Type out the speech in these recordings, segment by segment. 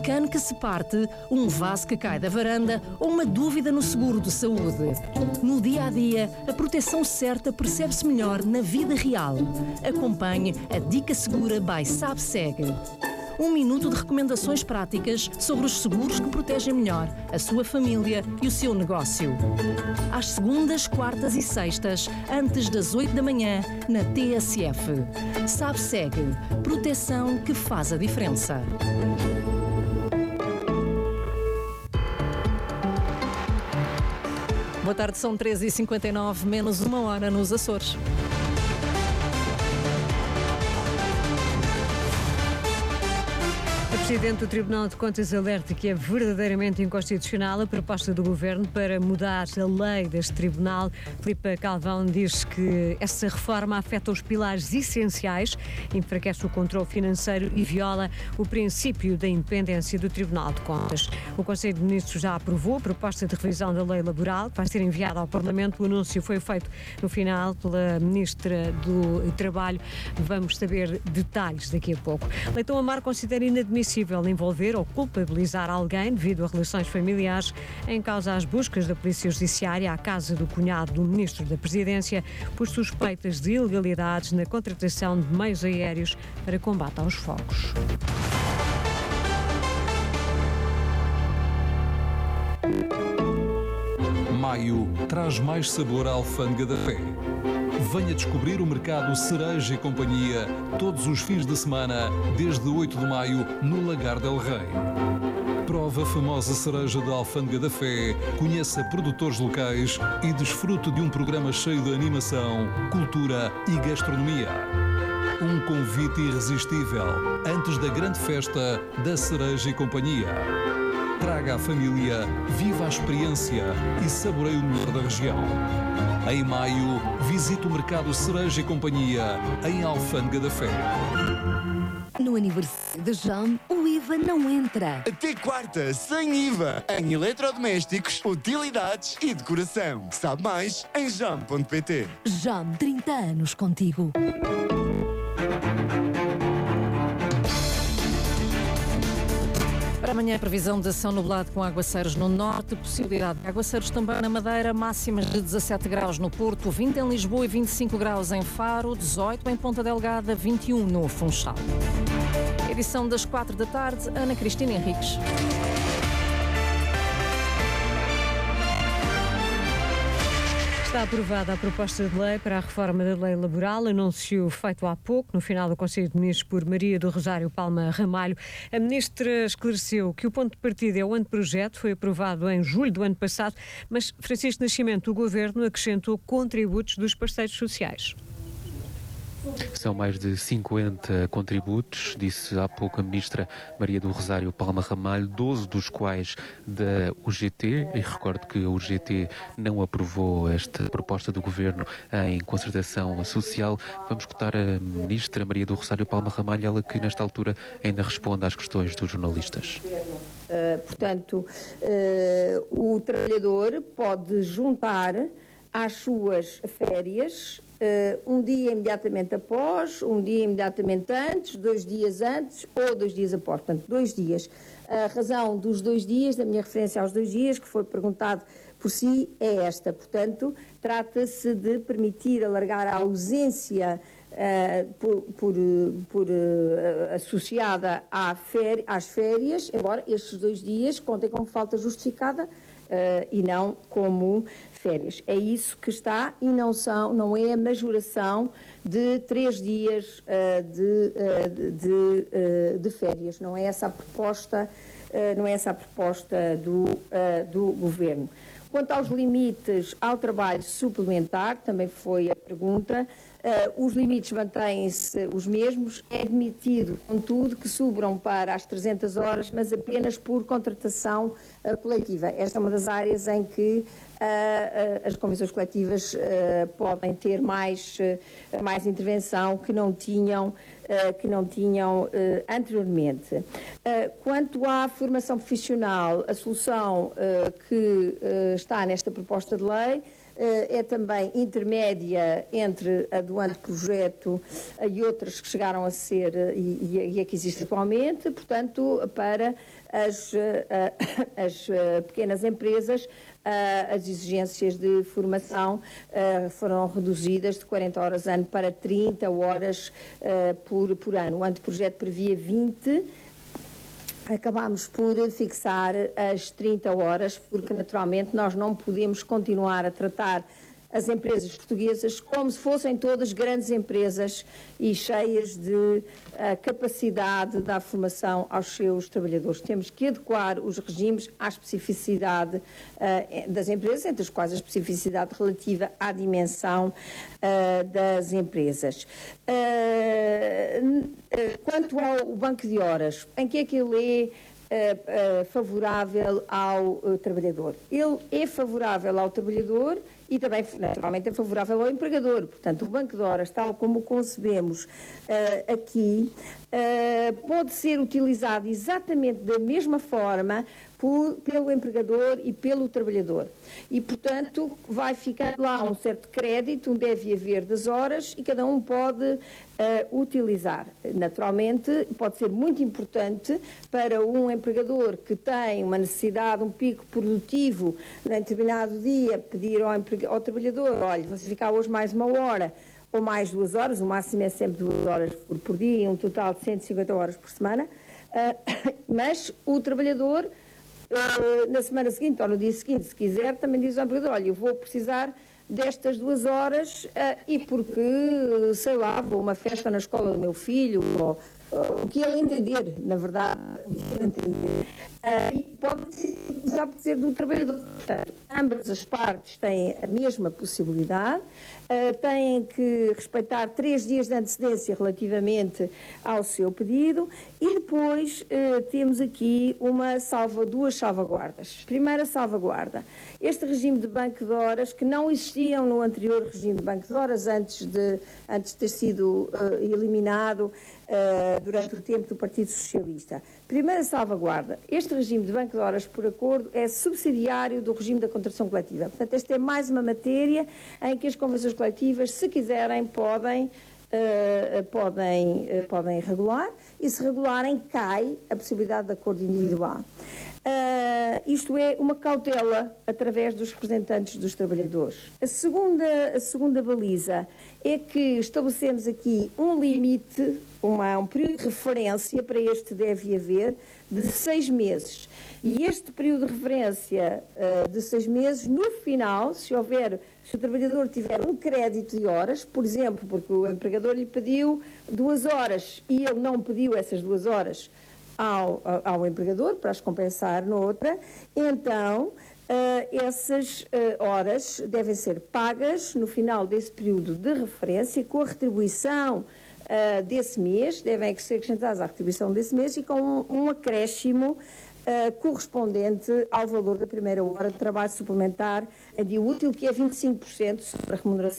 cano que se parte, um vaso que cai da varanda ou uma dúvida no seguro de saúde. No dia a dia, a proteção certa percebe-se melhor na vida real. Acompanhe a Dica Segura by SABSEG. Um minuto de recomendações práticas sobre os seguros que protegem melhor a sua família e o seu negócio. Às segundas, quartas e sextas, antes das 8 da manhã, na TSF. SABSEG. Proteção que faz a diferença. Boa tarde, são 13h59, menos uma hora nos Açores. O Presidente do Tribunal de Contas alerta que é verdadeiramente inconstitucional a proposta do Governo para mudar a lei deste Tribunal. Filipe Calvão diz que essa reforma afeta os pilares essenciais, enfraquece o controle financeiro e viola o princípio da independência do Tribunal de Contas. O Conselho de Ministros já aprovou a proposta de revisão da lei laboral, que vai ser enviada ao Parlamento. O anúncio foi feito no final pela Ministra do Trabalho. Vamos saber detalhes daqui a pouco. Leitão Amar considera inadmissível envolver ou culpabilizar alguém devido a relações familiares. Em causa as buscas da Polícia Judiciária à casa do cunhado do Ministro da Presidência por suspeitas de ilegalidades na contratação de meios aéreos para combate aos fogos. Maio traz mais sabor à alfândega da fé. Venha descobrir o mercado Cereja e Companhia todos os fins de semana, desde 8 de maio, no Lagar del Rei. Prova a famosa cereja da Alfândega da Fé, conheça produtores locais e desfrute de um programa cheio de animação, cultura e gastronomia. Um convite irresistível antes da grande festa da Cereja e Companhia. Traga a família, viva a experiência e saboreie o melhor da região. Em maio, visite o mercado Cereja e Companhia, em Alfândega da Fé. No aniversário da JAM, o IVA não entra. Até quarta, sem IVA, em eletrodomésticos, utilidades e decoração. Sabe mais em jam.pt. JAM, 30 anos contigo. Para amanhã, a previsão de céu nublado com aguaceiros no norte, possibilidade de aguaceiros também na Madeira, máximas de 17 graus no Porto, 20 em Lisboa e 25 graus em Faro, 18 em Ponta Delgada, 21 no Funchal. Edição das 4 da tarde, Ana Cristina Henriques. Está aprovada a proposta de lei para a reforma da lei laboral, anúncio feito há pouco, no final do Conselho de Ministros, por Maria do Rosário Palma Ramalho. A Ministra esclareceu que o ponto de partida é o anteprojeto, foi aprovado em julho do ano passado, mas Francisco Nascimento, o Governo, acrescentou contributos dos parceiros sociais. São mais de 50 contributos, disse há pouco a Ministra Maria do Rosário Palma Ramalho, 12 dos quais da UGT, e recordo que a UGT não aprovou esta proposta do Governo em concertação social. Vamos escutar a Ministra Maria do Rosário Palma Ramalho, ela que nesta altura ainda responde às questões dos jornalistas. Portanto, o trabalhador pode juntar às suas férias um dia imediatamente após, um dia imediatamente antes, 2 dias antes ou 2 dias após. Portanto, 2 dias. A razão dos 2 dias, da minha referência aos 2 dias, que foi perguntado por si, é esta. Portanto, trata-se de permitir alargar a ausência associada às férias, embora estes 2 dias contem como falta justificada e não como férias. É isso que está e não é a majoração de 3 dias de férias. Não é essa a proposta, do Governo. Quanto aos limites ao trabalho suplementar, também foi a pergunta, os limites mantêm-se os mesmos. É admitido, contudo, que subam para as 300 horas, mas apenas por contratação coletiva. Esta é uma das áreas em que as convenções coletivas podem ter mais intervenção que não tinham anteriormente. Quanto à formação profissional, a solução que está nesta proposta de lei é também intermédia entre a do anteprojeto e outras que chegaram a ser e a que existe atualmente, portanto, para as pequenas empresas, as exigências de formação foram reduzidas de 40 horas ano para 30 horas por ano. O anteprojeto previa 20, acabámos por fixar as 30 horas, porque naturalmente nós não podemos continuar a tratar as empresas portuguesas como se fossem todas grandes empresas e cheias de capacidade de dar formação aos seus trabalhadores. Temos que adequar os regimes à especificidade das empresas, entre as quais a especificidade relativa à dimensão das empresas. Quanto ao banco de horas, em que é que ele é favorável ao trabalhador? Ele é favorável ao trabalhador e também, naturalmente, é favorável ao empregador. Portanto, o banco de horas, tal como o concebemos aqui, pode ser utilizado exatamente da mesma forma pelo empregador e pelo trabalhador. E, portanto, vai ficar lá um certo crédito, um deve haver das horas e cada um pode utilizar. Naturalmente, pode ser muito importante para um empregador que tem uma necessidade, um pico produtivo em determinado dia, pedir ao trabalhador: olha, você ficar hoje mais uma hora ou mais 2 horas, o máximo é sempre 2 horas por dia, um total de 150 horas por semana, mas o trabalhador, na semana seguinte ou no dia seguinte, se quiser, também diz ao empregador: olha, eu vou precisar destas 2 horas e porque, sei lá, vou a uma festa na escola do meu filho, ou o que ele entender, na verdade, e pode ser do trabalhador. Portanto, ambas as partes têm a mesma possibilidade, têm que respeitar 3 dias de antecedência relativamente ao seu pedido e depois temos aqui duas salvaguardas. Primeira salvaguarda: este regime de banco de horas, que não existiam no anterior regime de banco de horas, antes de ter sido eliminado durante o tempo do Partido Socialista. Primeira salvaguarda: este regime de banco de horas por acordo é subsidiário do regime da contratação coletiva. Portanto, esta é mais uma matéria em que as convenções coletivas, se quiserem, podem regular, e se regularem, cai a possibilidade de acordo individual. Isto é uma cautela através dos representantes dos trabalhadores. A segunda baliza é que estabelecemos aqui um limite, um período de referência para este deve haver de 6 meses. E este período de referência de 6 meses, no final, se o trabalhador tiver um crédito de horas, por exemplo, porque o empregador lhe pediu 2 horas e ele não pediu essas 2 horas ao empregador para as compensar noutra, então essas horas devem ser pagas no final desse período de referência, com a retribuição desse mês, devem ser acrescentadas à retribuição desse mês e com um acréscimo correspondente ao valor da primeira hora de trabalho suplementar a dia útil, que é 25% sobre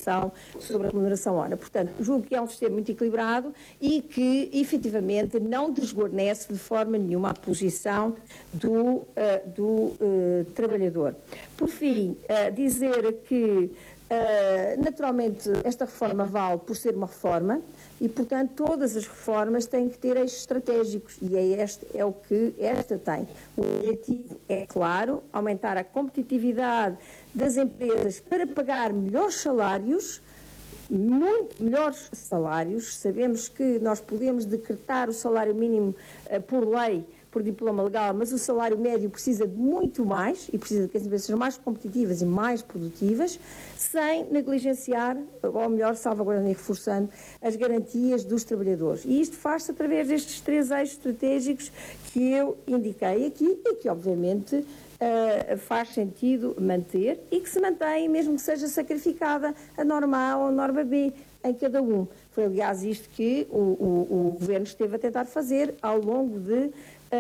a remuneração hora. Portanto, julgo que é um sistema muito equilibrado e que, efetivamente, não desguarnece de forma nenhuma a posição do trabalhador. Por fim, dizer que, naturalmente, esta reforma vale por ser uma reforma e, portanto, todas as reformas têm que ter eixos estratégicos e é o que esta tem. O objetivo é, claro, aumentar a competitividade das empresas para pagar melhores salários, muito melhores salários. Sabemos que nós podemos decretar o salário mínimo por lei, por diploma legal, mas o salário médio precisa de muito mais e precisa que as empresas sejam mais competitivas e mais produtivas, sem negligenciar, ou melhor, salvaguardando e reforçando as garantias dos trabalhadores. E isto faz-se através destes 3 eixos estratégicos que eu indiquei aqui e que, obviamente, faz sentido manter e que se mantém, mesmo que seja sacrificada a norma A ou a norma B em cada um. Foi, aliás, isto que o Governo esteve a tentar fazer ao longo de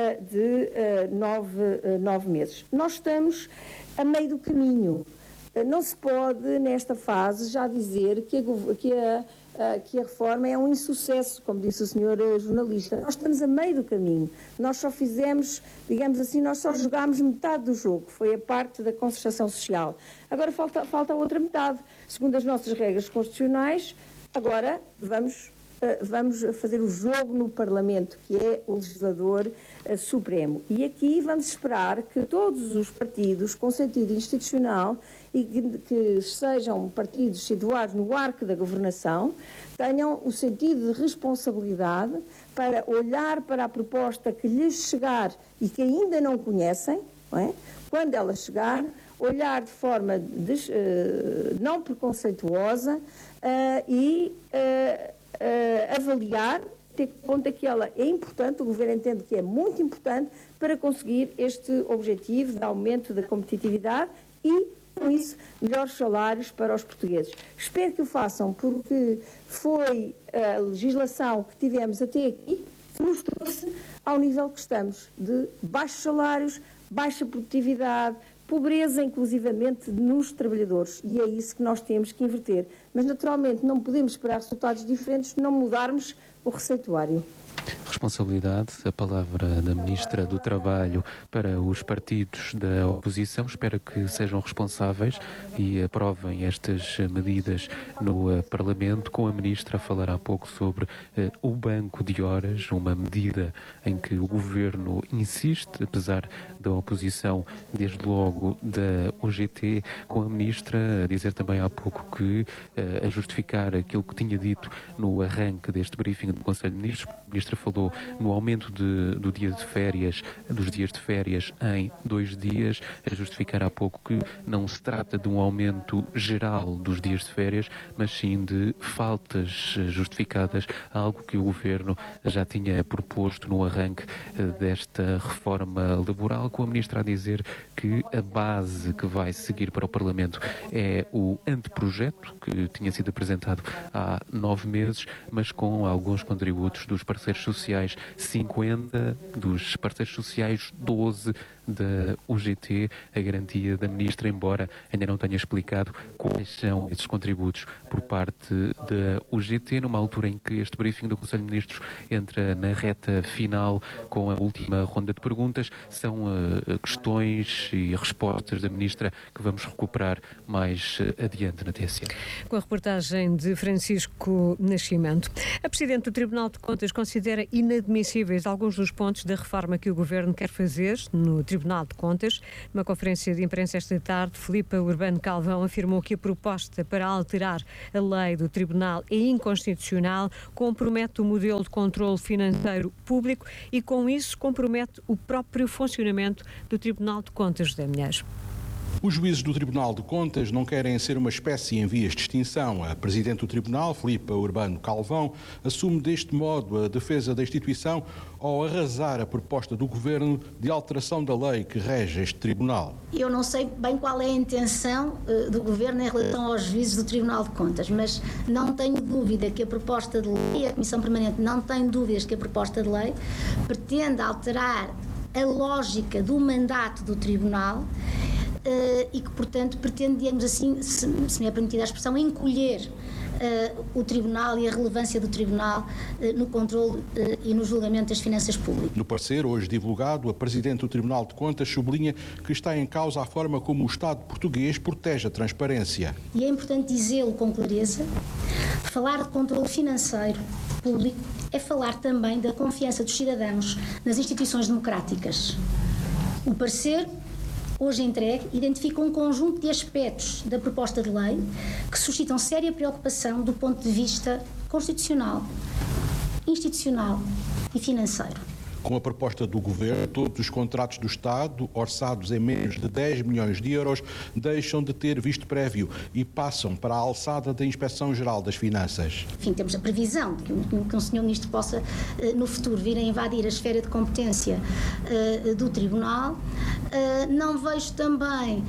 9 meses. Nós estamos a meio do caminho. Não se pode, nesta fase, já dizer que que a reforma é um insucesso, como disse o senhor jornalista. Nós estamos a meio do caminho. Nós só fizemos, digamos assim, nós só jogámos metade do jogo, foi a parte da concertação social. Agora falta a outra metade. Segundo as nossas regras constitucionais, agora vamos fazer o jogo no Parlamento, que é o legislador supremo. E aqui vamos esperar que todos os partidos com sentido institucional e que sejam partidos situados no arco da governação tenham o sentido de responsabilidade para olhar para a proposta que lhes chegar e que ainda não conhecem, não é? Quando ela chegar, olhar de forma não preconceituosa e avaliar, ter conta que ela é importante, o Governo entende que é muito importante para conseguir este objetivo de aumento da competitividade e, com isso, melhores salários para os portugueses. Espero que o façam, porque foi a legislação que tivemos até aqui que nos trouxe ao nível que estamos, de baixos salários, baixa produtividade, pobreza, inclusivamente, nos trabalhadores. E é isso que nós temos que inverter. Mas, naturalmente, não podemos esperar resultados diferentes se não mudarmos o receituário. Responsabilidade, a palavra da Ministra do Trabalho para os partidos da oposição. Espero que sejam responsáveis e aprovem estas medidas no Parlamento, com a Ministra a falar há pouco sobre o banco de horas, uma medida em que o Governo insiste, apesar da oposição, desde logo da UGT, com a Ministra a dizer também há pouco que, a justificar aquilo que tinha dito no arranque deste briefing do Conselho de Ministros, a Ministra falou no aumento dos dias de férias em 2 dias, a justificar há pouco que não se trata de um aumento geral dos dias de férias, mas sim de faltas justificadas, algo que o Governo já tinha proposto no arranque desta reforma laboral, com a Ministra a dizer que a base que vai seguir para o Parlamento é o anteprojeto, que tinha sido apresentado há 9 meses, mas com alguns contributos dos parceiros sociais, 50, dos parceiros sociais 12 da UGT, a garantia da Ministra, embora ainda não tenha explicado quais são esses contributos por parte da UGT, numa altura em que este briefing do Conselho de Ministros entra na reta final com a última ronda de perguntas. São questões e respostas da Ministra que vamos recuperar mais adiante na TSF. Com a reportagem de Francisco Nascimento. A Presidente do Tribunal de Contas considera inadmissíveis alguns dos pontos da reforma que o Governo quer fazer no Tribunal de Contas. Numa conferência de imprensa esta tarde, Filipe Urbano Calvão afirmou que a proposta para alterar a lei do Tribunal é inconstitucional, compromete o modelo de controle financeiro público e, com isso, compromete o próprio funcionamento do Tribunal de Contas da Mulher. Os juízes do Tribunal de Contas não querem ser uma espécie em vias de extinção. A Presidente do Tribunal, Filipe Urbano Calvão, assume deste modo a defesa da instituição ao arrasar a proposta do Governo de alteração da lei que rege este Tribunal. Eu não sei bem qual é a intenção do Governo em relação aos juízes do Tribunal de Contas, mas não tenho dúvida que a proposta de lei, a Comissão Permanente não tem dúvidas que a proposta de lei pretende alterar a lógica do mandato do Tribunal e que, portanto, pretende, digamos assim, se me é permitida a expressão, encolher o Tribunal e a relevância do Tribunal no controle e no julgamento das finanças públicas. No parecer, hoje divulgado, a Presidente do Tribunal de Contas sublinha que está em causa a forma como o Estado português protege a transparência. E é importante dizê-lo com clareza, falar de controle financeiro público é falar também da confiança dos cidadãos nas instituições democráticas. O parecer hoje entregue, identifica um conjunto de aspectos da proposta de lei que suscitam séria preocupação do ponto de vista constitucional, institucional e financeiro. Com a proposta do Governo, todos os contratos do Estado, orçados em menos de 10 milhões de euros, deixam de ter visto prévio e passam para a alçada da Inspeção-Geral das Finanças. Enfim, temos a previsão de que um senhor Ministro possa, no futuro, vir a invadir a esfera de competência do Tribunal. Não vejo também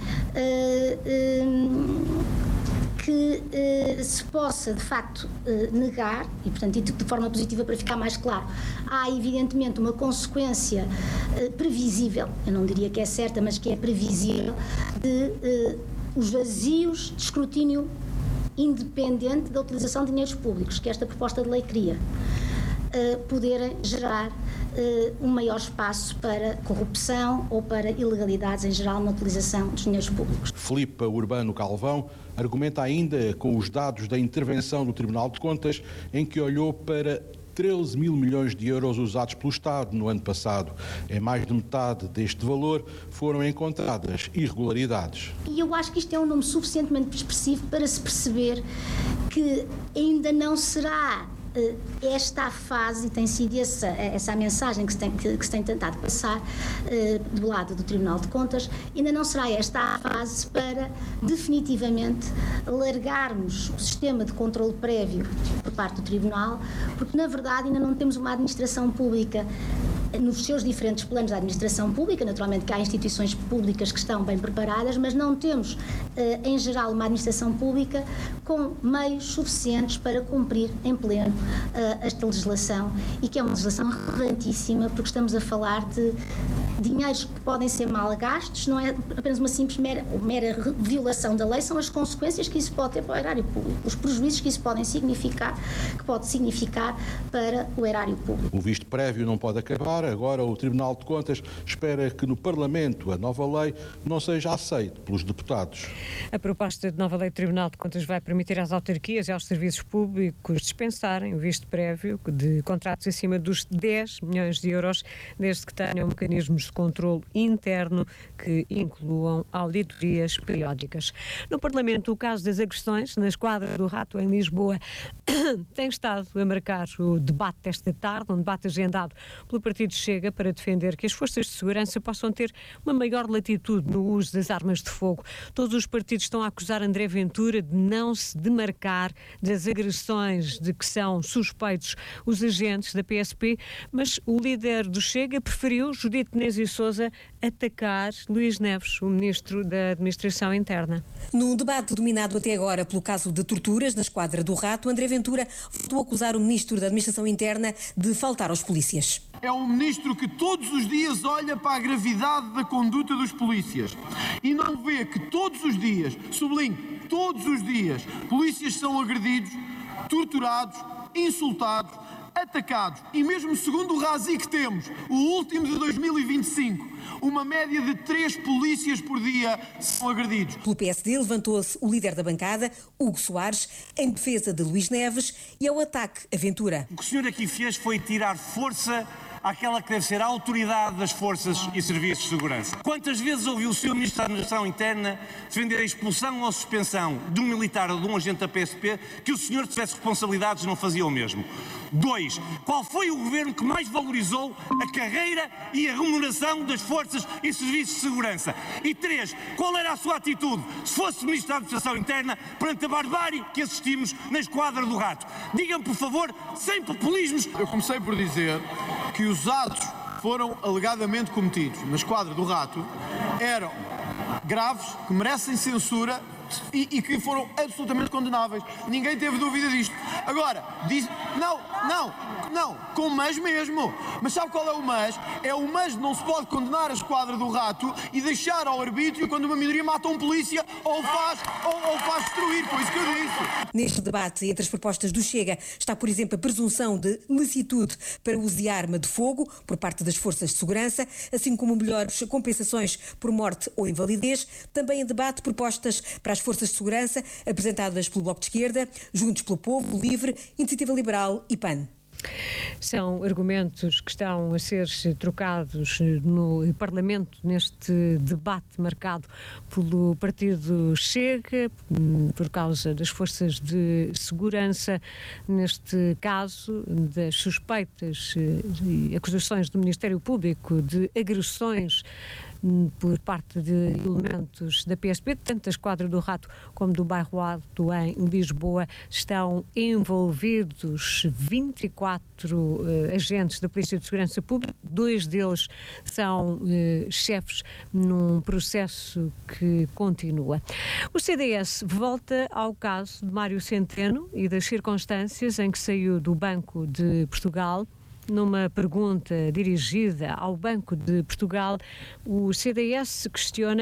que se possa, de facto, negar, e, portanto, e de forma positiva para ficar mais claro, há, evidentemente, uma consequência previsível, eu não diria que é certa, mas que é previsível, de os vazios de escrutínio independente da utilização de dinheiros públicos, que esta proposta de lei cria, poderem gerar um maior espaço para corrupção ou para ilegalidades em geral na utilização dos dinheiros públicos. Filipe Urbano Calvão argumenta ainda com os dados da intervenção do Tribunal de Contas, em que olhou para 13 mil milhões de euros usados pelo Estado no ano passado. Em mais de metade deste valor foram encontradas irregularidades. E eu acho que isto é um número suficientemente expressivo para se perceber que ainda não será esta a fase, e tem sido essa a mensagem que se tem tentado passar do lado do Tribunal de Contas, ainda não será esta a fase para definitivamente largarmos o sistema de controle prévio por parte do Tribunal, porque na verdade ainda não temos uma administração pública nos seus diferentes planos da administração pública. Naturalmente que há instituições públicas que estão bem preparadas, mas não temos, em geral, uma administração pública com meios suficientes para cumprir em pleno esta legislação, e que é uma legislação relevantíssima, porque estamos a falar de dinheiros que podem ser mal gastos, não é apenas uma simples mera violação da lei, são as consequências que isso pode ter para o erário público, os prejuízos que isso pode significar para o erário público. O visto prévio não pode acabar. Agora o Tribunal de Contas espera que no Parlamento a nova lei não seja aceita pelos deputados. A proposta de nova lei do Tribunal de Contas vai permitir às autarquias e aos serviços públicos dispensarem o visto prévio de contratos acima dos 10 milhões de euros, desde que tenham mecanismos de controle interno que incluam auditorias periódicas. No Parlamento, o caso das agressões na Esquadra do Rato em Lisboa tem estado a marcar o debate desta tarde, um debate agendado pelo Partido Chega para defender que as forças de segurança possam ter uma maior latitude no uso das armas de fogo. Todos os partidos estão a acusar André Ventura de não se demarcar das agressões de que são suspeitos os agentes da PSP, mas o líder do Chega preferiu, Judite Menezes e Sousa, atacar Luís Neves, o ministro da Administração Interna. Num debate dominado até agora pelo caso de torturas na Esquadra do Rato, André Ventura voltou a acusar o ministro da Administração Interna de faltar aos polícias. É um ministro que todos os dias olha para a gravidade da conduta dos polícias e não vê que todos os dias, sublinho, todos os dias, polícias são agredidos, torturados, insultados, atacados, e mesmo segundo o RASI que temos, o último de 2025, uma média de 3 polícias por dia são agredidos. Pelo PSD levantou-se o líder da bancada, Hugo Soares, em defesa de Luís Neves e ao ataque a Ventura. O que o senhor aqui fez foi tirar força àquela que deve ser a autoridade das forças e serviços de segurança. Quantas vezes ouviu o Sr. Ministro da Administração Interna defender a expulsão ou suspensão de um militar ou de um agente da PSP que o senhor, se tivesse responsabilidades, não fazia o mesmo? 2. Qual foi o governo que mais valorizou a carreira e a remuneração das forças e serviços de segurança? E 3. Qual era a sua atitude, se fosse Ministro da Administração Interna, perante a barbárie que assistimos na Esquadra do Rato? Diga-me, por favor, sem populismos. Eu comecei por dizer que os atos que foram alegadamente cometidos na Esquadra do Rato eram graves, que merecem censura e que foram absolutamente condenáveis. Ninguém teve dúvida disto. Agora, diz... Não, com mas mesmo. Mas sabe qual é o mas? É o mas de não se pode condenar a Esquadra do Rato e deixar ao arbítrio quando uma minoria mata um polícia ou faz destruir. Foi isso que eu disse. Neste debate, entre as propostas do Chega, está, por exemplo, a presunção de licitude para o uso de arma de fogo por parte das forças de segurança, assim como melhores compensações por morte ou invalidez. Também em debate propostas para as forças de segurança apresentadas pelo Bloco de Esquerda, Juntos pelo Povo, Livre, Iniciativa Liberal e PAN. São argumentos que estão a ser trocados no Parlamento neste debate marcado pelo Partido Chega por causa das forças de segurança, neste caso das suspeitas e acusações do Ministério Público de agressões por parte de elementos da PSP, tanto da Esquadra do Rato como do Bairro Alto em Lisboa. Estão envolvidos 24 agentes da Polícia de Segurança Pública, 2 deles são chefes num processo que continua. O CDS volta ao caso de Mário Centeno e das circunstâncias em que saiu do Banco de Portugal. Numa pergunta dirigida ao Banco de Portugal, o CDS questiona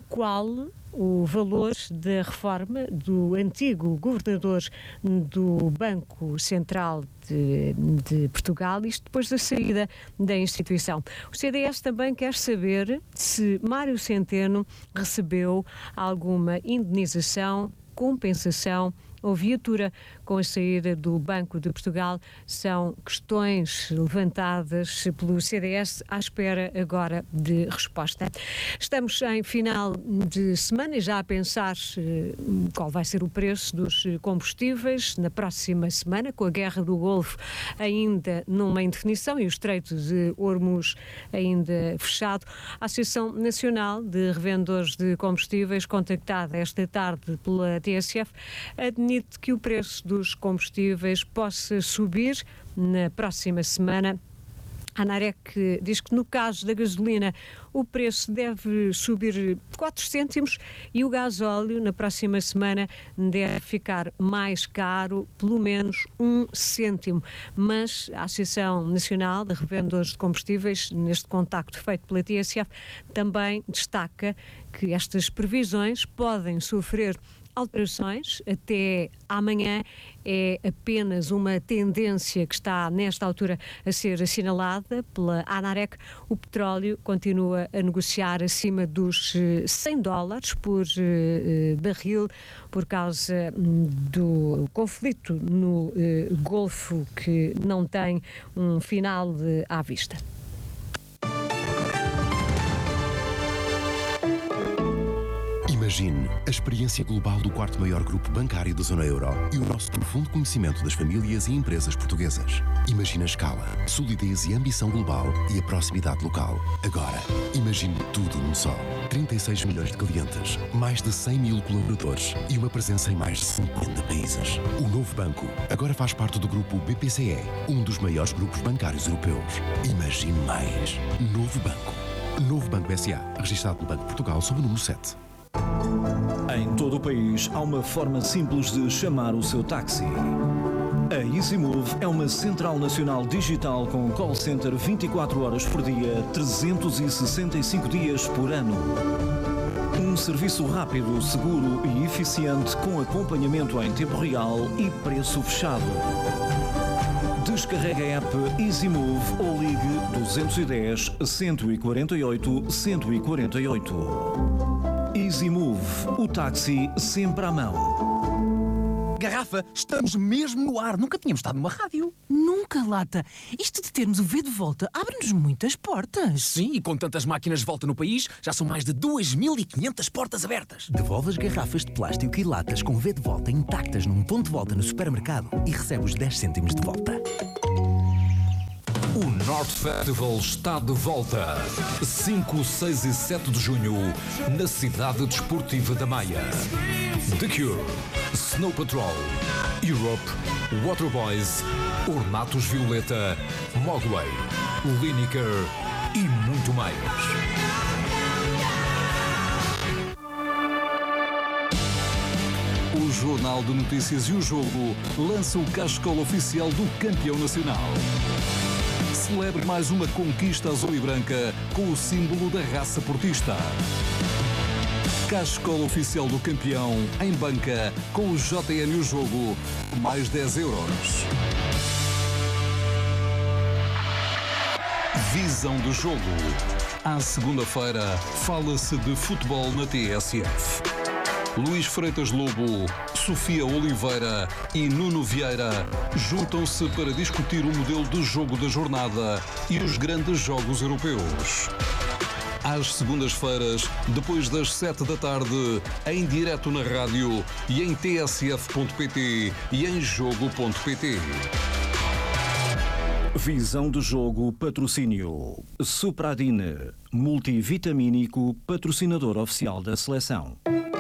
qual o valor da reforma do antigo governador do Banco Central de Portugal, isto depois da saída da instituição. O CDS também quer saber se Mário Centeno recebeu alguma indenização, compensação ou viatura com a saída do Banco de Portugal. São questões levantadas pelo CDS à espera agora de resposta. Estamos em final de semana e já a pensar qual vai ser o preço dos combustíveis na próxima semana, com a guerra do Golfo ainda numa indefinição e o Estreito de Hormuz ainda fechado. A Associação Nacional de Revendedores de Combustíveis, contactada esta tarde pela TSF, admite que o preço dos combustíveis possa subir na próxima semana. A ANAREC diz que no caso da gasolina o preço deve subir 4 cêntimos e o gasóleo na próxima semana deve ficar mais caro, pelo menos 1 cêntimo. Mas a Associação Nacional de Revendedores de Combustíveis, neste contacto feito pela TSF, também destaca que estas previsões podem sofrer alterações até amanhã. É apenas uma tendência que está nesta altura a ser assinalada pela ANAREC. O petróleo continua a negociar acima dos $100 por barril por causa do conflito no Golfo, que não tem um final à vista. Imagine a experiência global do quarto maior grupo bancário da zona euro e o nosso profundo conhecimento das famílias e empresas portuguesas. Imagine a escala, solidez e ambição global e a proximidade local. Agora, imagine tudo num só. 36 milhões de clientes, mais de 100 mil colaboradores e uma presença em mais de 50 países. O novo banco agora faz parte do grupo BPCE, um dos maiores grupos bancários europeus. Imagine mais. Novo Banco. Novo Banco S.A., registado no Banco de Portugal sob o número 7. Em todo o país há uma forma simples de chamar o seu táxi. A EasyMove é uma central nacional digital com call center 24 horas por dia, 365 dias por ano. Um serviço rápido, seguro e eficiente com acompanhamento em tempo real e preço fechado. Descarregue a app EasyMove ou ligue 210 148 148. EasyMove, o táxi sempre à mão. Garrafa, estamos mesmo no ar. Nunca tínhamos estado numa rádio. Nunca, Lata. Isto de termos o V de volta abre-nos muitas portas. Sim, e com tantas máquinas de volta no país, já são mais de 2.500 portas abertas. Devolve as garrafas de plástico e latas com V de volta intactas num ponto de volta no supermercado e recebe os 10 cêntimos de volta. O North Festival está de volta. 5, 6 e 7 de junho, na cidade desportiva da Maia. The Cure, Snow Patrol, Europe, Waterboys, Ornatos Violeta, Mogwai, Lineker e muito mais. O Jornal de Notícias e o Jogo lança o cachecol oficial do campeão nacional. Celebre mais uma conquista azul e branca com o símbolo da raça portista. Cachecol oficial do campeão em banca com o JN e o Jogo, mais 10 euros. Visão do jogo. À segunda-feira, fala-se de futebol na TSF. Luís Freitas Lobo, Sofia Oliveira e Nuno Vieira juntam-se para discutir o modelo de jogo da jornada e os grandes jogos europeus. Às segundas-feiras, depois das 7 da tarde, em direto na rádio e em tsf.pt e em jogo.pt. Visão do jogo, patrocínio. Supradine, multivitamínico, patrocinador oficial da seleção.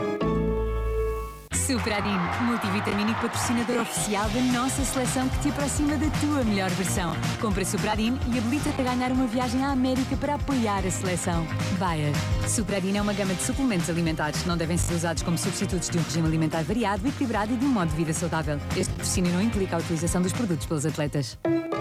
Supradine, multivitamínico patrocinador oficial da nossa seleção que te aproxima da tua melhor versão. Compra Supradine e habilita-te a ganhar uma viagem à América para apoiar a seleção. Bayer. Supradine é uma gama de suplementos alimentares que não devem ser usados como substitutos de um regime alimentar variado, equilibrado e de um modo de vida saudável. Este patrocínio não implica a utilização dos produtos pelos atletas.